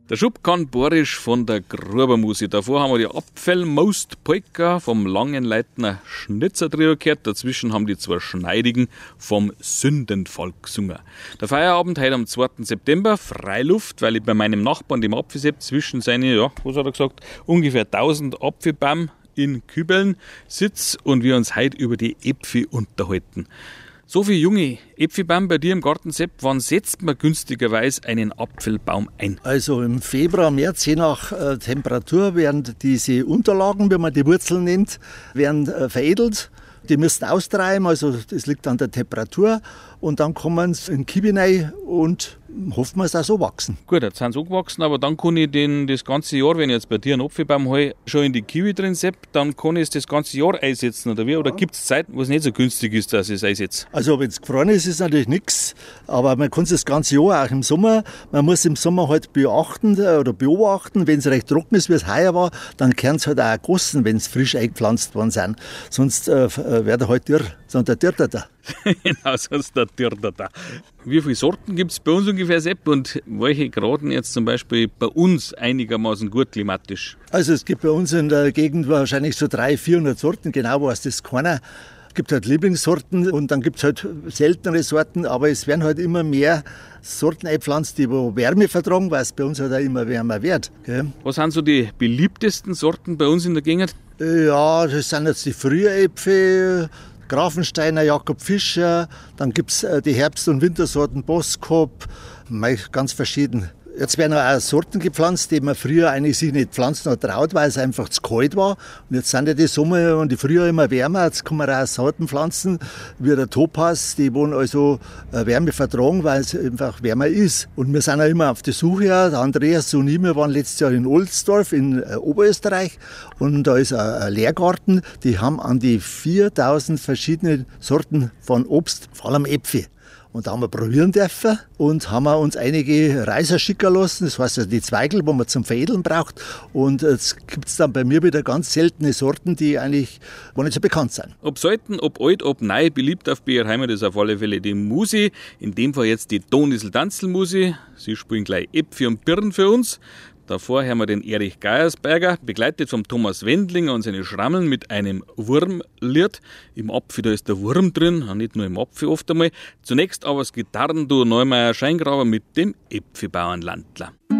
Der Schubkan Borisch von der Grubermusik. Davor haben wir die Apfelmost-Polka vom Langenleitner Schnitzertrio gehört. Dazwischen haben die zwei Schneidigen vom Sündenvolk gesungen. Der Feierabend heute am 2. September, Freiluft, weil ich bei meinem Nachbarn, dem Apfelsepp, zwischen seine, ja, was hat er gesagt, ungefähr 1000 Apfelbaum in Kübeln sitze und wir uns heute über die Äpfel unterhalten. So viele junge Äpfelbaum bei dir im Garten, Sepp, wann setzt man günstigerweise einen Apfelbaum ein? Also im Februar, März, je nach Temperatur, werden diese Unterlagen, wie man die Wurzeln nennt, veredelt. Die müssen austreiben, also das liegt an der Temperatur. Und dann kommen sie in den Kibi rein und hoffen wir, es auch so wachsen. Gut, jetzt sind sie angewachsen, aber dann kann ich das ganze Jahr, wenn ich jetzt bei dir einen Apfelbaum habe, schon in die Kiwi drin sepp, dann kann ich es das ganze Jahr einsetzen, oder wie? Oder gibt es Zeiten, wo es nicht so günstig ist, dass ich es einsetze? Also wenn es gefroren ist, ist es natürlich nichts, aber man kann es das ganze Jahr, auch im Sommer. Man muss im Sommer halt beobachten, wenn es recht trocken ist, wie es heuer war, dann können sie halt auch gossen, wenn es frisch eingepflanzt worden sind. Sonst wird er halt dürr, sondern der dürrt er. Genau, sonst der dürrt er. Wie viele Sorten gibt es bei uns ungefähr, Sepp? Und welche geraten jetzt zum Beispiel bei uns einigermaßen gut klimatisch? Also es gibt bei uns in der Gegend wahrscheinlich so 300-400 Sorten, genau weiß das keiner. Es gibt halt Lieblingssorten und dann gibt es halt seltenere Sorten, aber es werden halt immer mehr Sorten eingepflanzt, die Wärme vertragen, weil es bei uns halt auch immer wärmer wird. Gell? Was sind so die beliebtesten Sorten bei uns in der Gegend? Ja, das sind jetzt die Frühäpfel, Grafensteiner, Jakob Fischer, dann gibt es die Herbst- und Wintersorten Boskop, ganz verschieden. Jetzt werden auch Sorten gepflanzt, die man früher eigentlich sich nicht pflanzen hat traut, weil es einfach zu kalt war. Und jetzt sind ja die Sommer und die Frühjahr immer wärmer. Jetzt kann man auch Sorten pflanzen, wie der Topaz, die wollen also Wärme vertragen, weil es einfach wärmer ist. Und wir sind auch immer auf der Suche. Der Andreas und ich, wir waren letztes Jahr in Ohlsdorf in Oberösterreich und da ist ein Lehrgarten. Die haben an die 4000 verschiedene Sorten von Obst, vor allem Äpfel. Und da haben wir probieren dürfen und haben wir uns einige Reiser schicken lassen. Das heißt also die Zweigel, die man zum Veredeln braucht. Und jetzt gibt es dann bei mir wieder ganz seltene Sorten, die eigentlich nicht so bekannt sind. Ob selten, ob alt, ob neu, beliebt auf BR Heimat ist auf alle Fälle die Musi. In dem Fall jetzt die Tonisl-Danzel-Musi. Sie spielen gleich Äpfel und Birnen für uns. Davor hören wir den Erich Geiersberger, begleitet vom Thomas Wendlinger und seine Schrammeln mit einem Wurmlied. Im Apfel, da ist der Wurm drin, nicht nur im Apfel oft einmal. Zunächst aber das Gitarrenduo Neumeier Scheingraber mit dem Äpfelbauernlandler.